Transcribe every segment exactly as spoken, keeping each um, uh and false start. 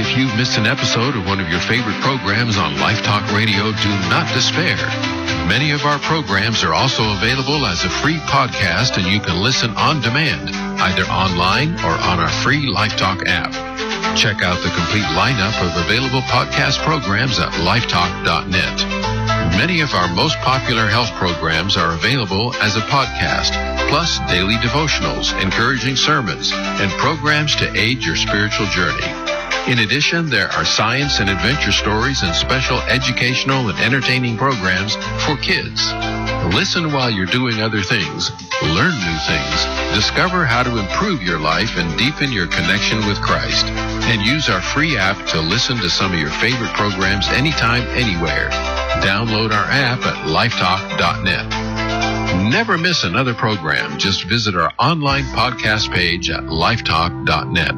If you've missed an episode of one of your favorite programs on Life Talk Radio, do not despair. Many of our programs are also available as a free podcast, and you can listen on demand, either online or on our free Life Talk app. Check out the complete lineup of available podcast programs at lifetalk dot net. Many of our most popular health programs are available as a podcast, plus daily devotionals, encouraging sermons, and programs to aid your spiritual journey. In addition, there are science and adventure stories and special educational and entertaining programs for kids. Listen while you're doing other things, learn new things, discover how to improve your life and deepen your connection with Christ, and use our free app to listen to some of your favorite programs anytime, anywhere. Download our app at lifetalk dot net. Never miss another program. Just visit our online podcast page at lifetalk dot net.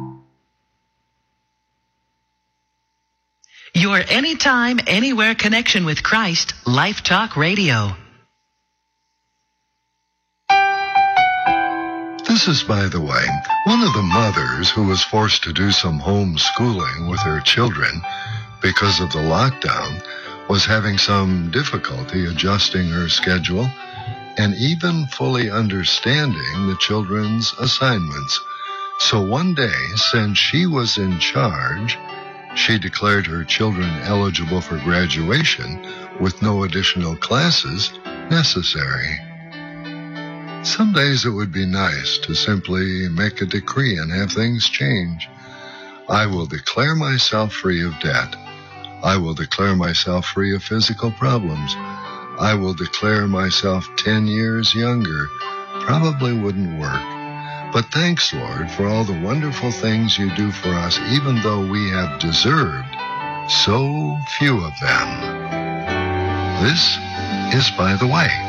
Your anytime, anywhere connection with Christ, Life Talk Radio. This is, by the way, one of the mothers who was forced to do some homeschooling with her children because of the lockdown was having some difficulty adjusting her schedule and even fully understanding the children's assignments. So one day, since she was in charge, she declared her children eligible for graduation with no additional classes necessary. Some days it would be nice to simply make a decree and have things change. I will declare myself free of debt. I will declare myself free of physical problems. I will declare myself ten years younger. Probably wouldn't work. But thanks, Lord, for all the wonderful things you do for us, even though we have deserved so few of them. This is By the Way.